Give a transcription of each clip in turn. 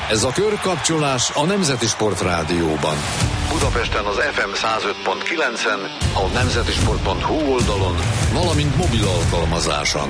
Ez a Körkapcsolás a Nemzeti Sport Rádióban. Budapesten az FM 105.9-en, a nemzetisport.hu oldalon, valamint mobil alkalmazáson.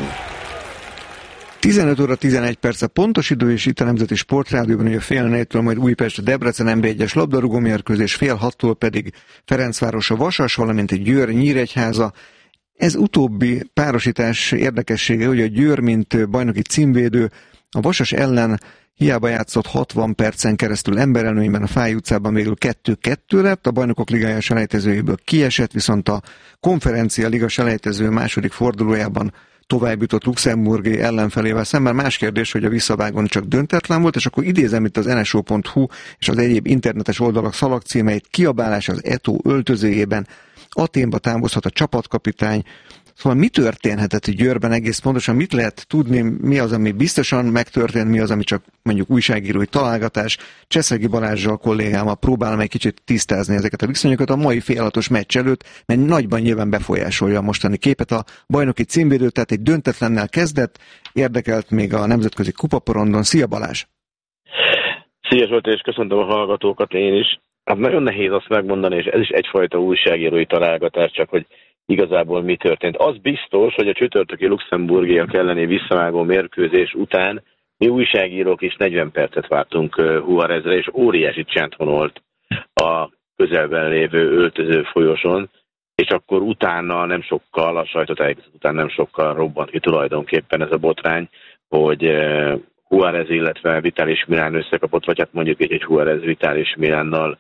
15 óra 11 perc a pontos idő, és itt a Nemzeti Sport Rádióban, hogy a fél 4-től majd Újpest-Debrecen NB1-es labdarúgó mérkőzés, fél 6-tól pedig Ferencváros a Vasas, valamint egy Győr-Nyíregyháza. Ez utóbbi párosítás érdekessége, hogy a Győr, mint bajnoki címvédő, a Vasas ellen hiába játszott 60 percen keresztül emberelőnyben a Fáy utcában végül 2-2 lett, a Bajnokok Ligája selejtezőjéből kiesett, viszont a Konferencia Liga selejtező második fordulójában tovább jutott luxemburgi ellenfelével szemben. Más kérdés, hogy a visszavágón csak döntetlen volt, és akkor idézem itt az nso.hu és az egyéb internetes oldalak szalagcímeit: kiabálás az Eto öltözőjében, Athénba távozhat a csapatkapitány. Szóval mi történhetett Győrben egész pontosan, mit lehet tudni, mi az, ami biztosan megtörtént, mi az, ami csak mondjuk újságírói találgatás. Cseszegi Balázssal, kollégámmal próbálom egy kicsit tisztázni ezeket a viszonyokat a mai fél hatos meccs előtt, mert nagyban nyilván befolyásolja a mostani képet. A bajnoki címvédő, tehát egy döntetlennel kezdett, érdekelt még a nemzetközi kupaporondon. Szia Balázs! Szia Zsolt, és köszöntöm a hallgatókat én is. Hát nagyon nehéz azt megmondani, és ez is egyfajta újságírói találgatás, csak hogy igazából mi történt. Az biztos, hogy a csütörtöki luxemburgiak elleni visszavágó mérkőzés után mi újságírók is 40 percet vártunk Juárezre, és óriási csend honolt a közelben lévő öltöző folyoson, és akkor utána nem sokkal, a sajtótájékoztató után nem sokkal robbant ki tulajdonképpen ez a botrány, hogy Juárez, illetve Vitális Milán összekapott, vagy hát mondjuk így, hogy Juárez Vitális Milánnal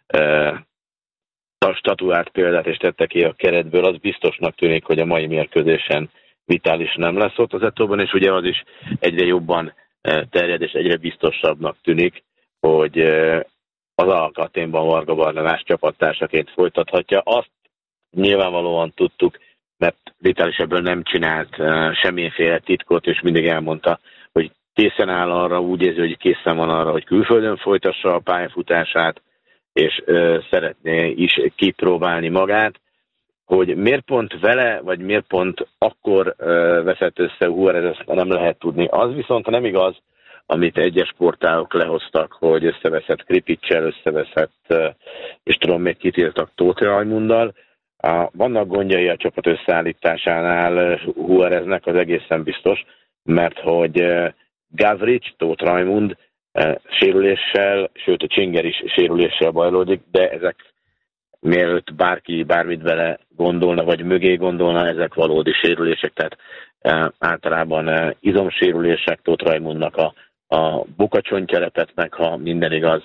a statuált példát és tette ki a keretből. Az biztosnak tűnik, hogy a mai mérkőzésen Vitális nem lesz ott az Etóban, és ugye az is egyre jobban terjed, és egyre biztosabbnak tűnik, hogy az Athénban Varga Barnabás csapattársaként folytathatja. Azt nyilvánvalóan tudtuk, mert Vitális ebből nem csinált semmiféle titkot, és mindig elmondta, hogy készen áll arra, úgy érzi, hogy készen van arra, hogy külföldön folytassa a pályafutását, és szeretné is kipróbálni magát. Hogy miért pont vele, vagy miért pont akkor veszett össze Juárez, ezt nem lehet tudni. Az viszont nem igaz, amit egyes portálok lehoztak, hogy összeveszett Kripicsel, összeveszett, és tudom, még kitiltak Tóth Rajmunddal. Vannak gondjai a csapat összeállításánál Juáreznek, az egészen biztos, mert hogy Gavrics, Tóth Rajmund sérüléssel, sőt a Csinger is sérüléssel bajlódik, de ezek, mielőtt bárki bármit vele gondolna, vagy mögé gondolna, ezek valódi sérülések, tehát általában izomsérülések. Tóth Rajmundnak a bukacsontja repett meg, ha minden igaz.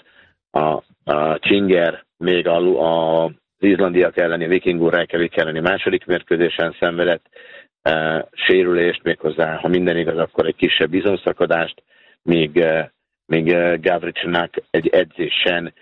A Csinger még az izlandiak elleni, Vikingur Reykjavik elleni második mérkőzésen szenvedett sérülést, méghozzá, ha minden igaz, akkor egy kisebb izomszakadást, még Gavricsnak egy edzésen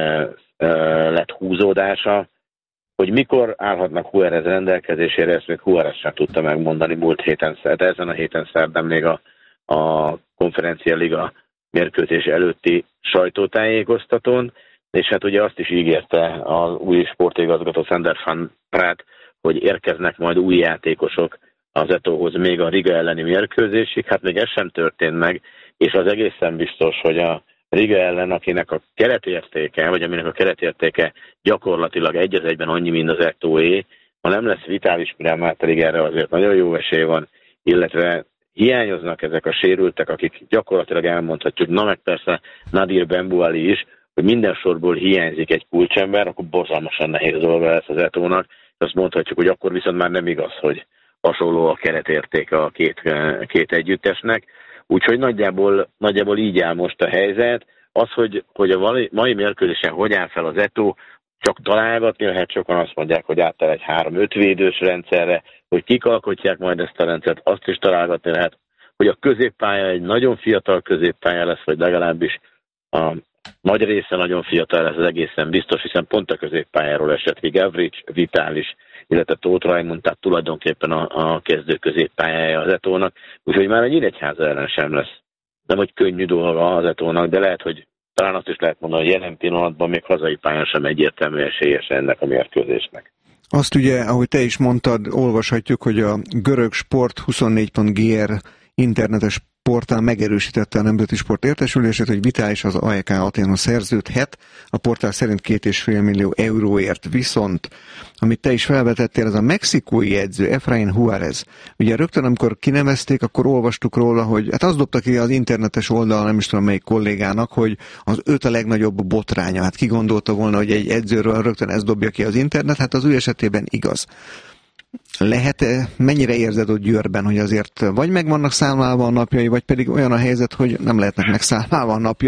lett húzódása. Hogy mikor állhatnak Juárez rendelkezésére, ezt még Juárez sem tudta megmondani múlt héten, de ezen a héten szerdán még a Konferencia Liga mérkőzés előtti sajtótájékoztatón, és hát ugye azt is ígérte az új sportigazgató Sander van Praat, hogy érkeznek majd új játékosok az Etóhoz még a Riga elleni mérkőzésig. Hát még ez sem történt meg, és az egészen biztos, hogy a Riga ellen, akinek a keretértéke, vagy aminek a keretértéke gyakorlatilag egy az egyben annyi, mint az Etóé, ha nem lesz Vitális Milán, már pedig erre azért nagyon jó esély van, illetve hiányoznak ezek a sérültek, akik gyakorlatilag elmondhatjuk, na meg persze Nadir Benbuali is, hogy minden sorból hiányzik egy kulcsember, akkor borzalmasan nehéz dolga lesz az Etónak. Azt mondhatjuk, hogy akkor viszont már nem igaz, hogy hasonló a keretértéke a két együttesnek. Úgyhogy nagyjából így áll most a helyzet. Az, hogy a mai mérkőzésen hogy áll fel az Eto, csak találgatni lehet, sokan azt mondják, hogy átáll egy 3-5 védős rendszerre, hogy kik alkotják majd ezt a rendszert, azt is találgatni lehet, hogy a középpálya egy nagyon fiatal középpálya lesz, vagy legalábbis a nagy része nagyon fiatal lesz, az egészen biztos, hiszen pont a középpályáról esett ki Gavrics, Vitális, illetve Tóth Rajmund, tehát tulajdonképpen a kezdő középpályája az Etónak, úgyhogy már a Nyíregyháza ellen sem lesz. Nem, hogy könnyű dolga az Etónak, de lehet, hogy talán azt is lehet mondani, hogy jelen pillanatban még hazai pályán sem egyértelmű esélyes ennek a mérkőzésnek. Azt ugye, ahogy te is mondtad, olvashatjuk, hogy a görög sport 24.gr internetes portál megerősítette a Nemzeti Sport Értesülését, hogy Vitális az AEK Athénon szerződhet, a portál szerint 2,5 millió euróért. Viszont, amit te is felvetettél, ez a mexikói edző, Efraín Juárez. Ugye rögtön, amikor kinevezték, akkor olvastuk róla, hogy hát azt dobta ki az internetes oldalon, nem is tudom melyik kollégának, hogy az 5 a legnagyobb botránya. Hát ki gondolta volna, hogy egy edzőről rögtön ez dobja ki az internet, hát az ő esetében igaz. Lehet-e, mennyire érzed ott Győrben, hogy azért vagy meg vannak számlálva a napjai, vagy pedig olyan a helyzet, hogy nem lehetnek megszámlálva a napjai,